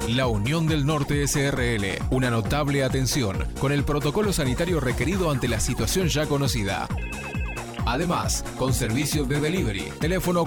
La Unión del Norte SRL, una notable atención con el protocolo sanitario requerido ante la situación ya conocida. Además, con servicio de delivery, teléfono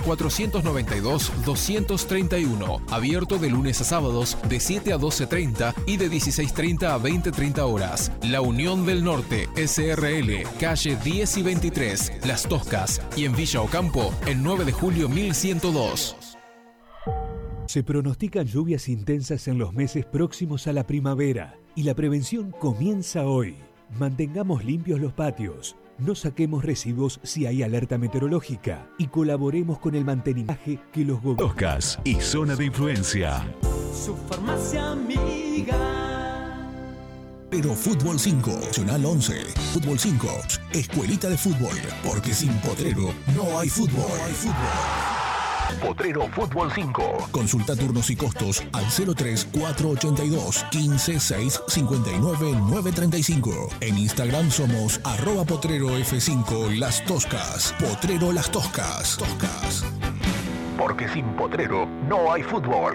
492-231, abierto de lunes a sábados de 7 a 12:30 y de 16:30 a 20:30 horas. La Unión del Norte SRL, calle 10 y 23, Las Toscas, y en Villa Ocampo, el 9 de julio 1102. Se pronostican lluvias intensas en los meses próximos a la primavera y la prevención comienza hoy. Mantengamos limpios los patios. No saquemos residuos si hay alerta meteorológica y colaboremos con el mantenimiento que los gobiernos. Toscas y zona de influencia. Su farmacia amiga. Pero Fútbol 5, Nacional 11, Fútbol 5, Escuelita de Fútbol, porque sin Potrero no hay fútbol. Potrero Fútbol 5. Consulta turnos y costos al 03 482 15 6 59 935. En Instagram somos @PotreroF5 Las Toscas. Potrero Las Toscas. Porque sin Potrero no hay fútbol.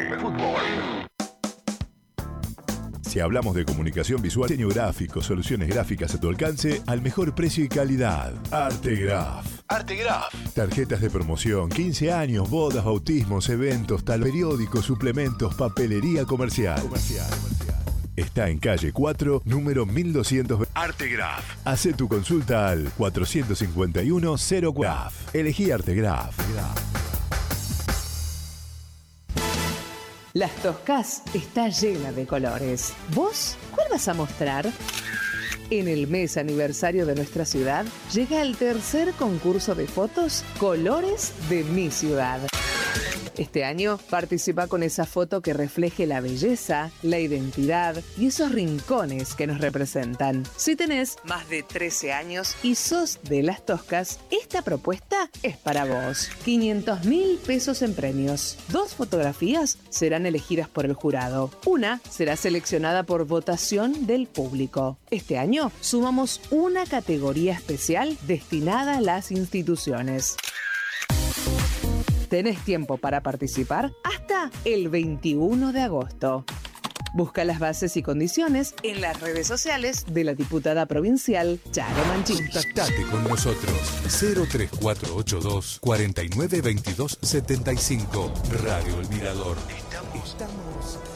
Si hablamos de comunicación visual, diseño gráfico, soluciones gráficas a tu alcance, al mejor precio y calidad. Artegraph. Tarjetas de promoción, 15 años, bodas, bautismos, eventos, periódicos, suplementos, papelería comercial. Está en calle 4, número 1200. Artegraph. Hacé tu consulta al 451 0 Elegí Artegraph. Las Toscas está llena de colores. ¿Vos cuál vas a mostrar? En el mes aniversario de nuestra ciudad, llega el tercer concurso de fotos Colores de mi ciudad. Este año participa con esa foto que refleje la belleza, la identidad y esos rincones que nos representan. Si tenés más de 13 años y sos de Las Toscas, esta propuesta es para vos. 500.000 pesos en premios. 2 fotografías serán elegidas por el jurado. Una será seleccionada por votación del público. Este año sumamos una categoría especial destinada a las instituciones. Tenés tiempo para participar hasta el 21 de agosto. Busca las bases y condiciones en las redes sociales de la diputada provincial Charo Mancini. Contactate con nosotros 03482 49 22 75. Radio El Mirador. Estamos